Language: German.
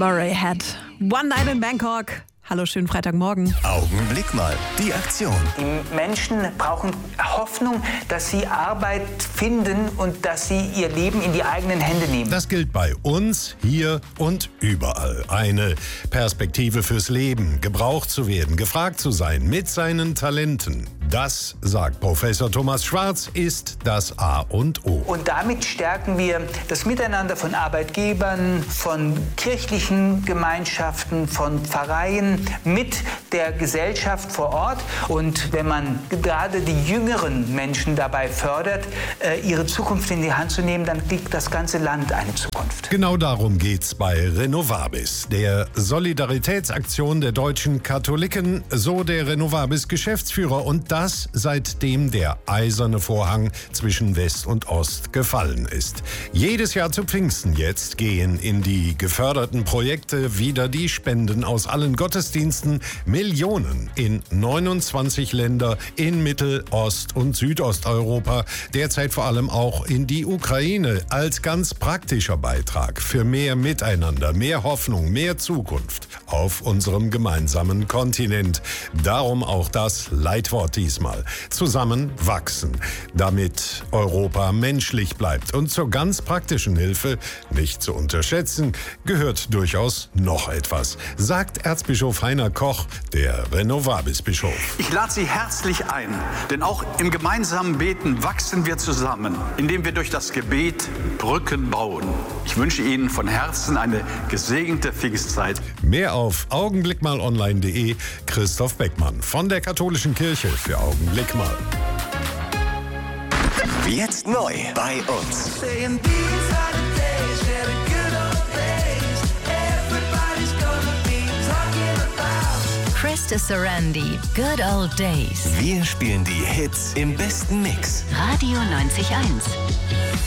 Murray Head. One Night in Bangkok. Hallo, schönen Freitagmorgen. Augenblick mal, die Aktion. Die Menschen brauchen Hoffnung, dass sie Arbeit finden und dass sie ihr Leben in die eigenen Hände nehmen. Das gilt bei uns, hier und überall. Eine Perspektive fürs Leben, gebraucht zu werden, gefragt zu sein mit seinen Talenten. Das, sagt Professor Thomas Schwarz, ist das A und O. Und damit stärken wir das Miteinander von Arbeitgebern, von kirchlichen Gemeinschaften, von Pfarreien mit der Gesellschaft vor Ort. Und wenn man gerade die jüngeren Menschen dabei fördert, ihre Zukunft in die Hand zu nehmen, dann kriegt das ganze Land eine Zukunft. Genau darum geht's bei Renovabis, der Solidaritätsaktion der deutschen Katholiken, so der Renovabis-Geschäftsführer. Und das seitdem der eiserne Vorhang zwischen West und Ost gefallen ist. Jedes Jahr zu Pfingsten jetzt gehen in die geförderten Projekte wieder die Spenden aus allen Gottesdiensten, Millionen in 29 Länder in Mittel-, Ost- und Südosteuropa, derzeit vor allem auch in die Ukraine, als ganz praktischer Beitrag für mehr Miteinander, mehr Hoffnung, mehr Zukunft auf unserem gemeinsamen Kontinent. Darum auch das Leitwort diesmal. Zusammen wachsen, damit Europa menschlich bleibt. Und zur ganz praktischen Hilfe, nicht zu unterschätzen, gehört durchaus noch etwas, sagt Erzbischof Heiner Koch, der Renovabis-Bischof. Ich lade Sie herzlich ein, denn auch im gemeinsamen Beten wachsen wir zusammen, indem wir durch das Gebet Brücken bauen. Ich wünsche Ihnen von Herzen eine gesegnete Pfingstzeit. Mehr auf augenblickmalonline.de. Christoph Beckmann von der Katholischen Kirche für Augenblick mal. Jetzt neu bei uns. Krista Sarandi, Good Old Days. Wir spielen die Hits im besten Mix. Radio 90.1.